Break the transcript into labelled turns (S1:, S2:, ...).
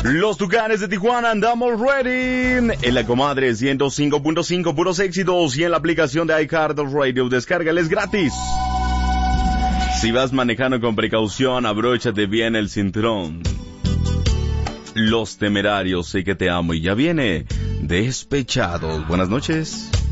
S1: Los Tucanes de Tijuana, andamos ready. En la comadre 105.5, puros éxitos. Y en la aplicación de iHeartRadio, descárgales gratis. Si vas manejando con precaución, abróchate bien el cinturón. Los Temerarios, sé que te amo y ya viene Despechados. Buenas noches.